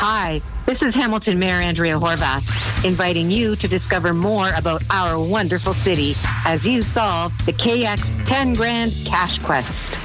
Hi, this is Hamilton Mayor Andrea Horvath, inviting you to discover more about our wonderful city as you solve the KX 10 Grand Cash Quest.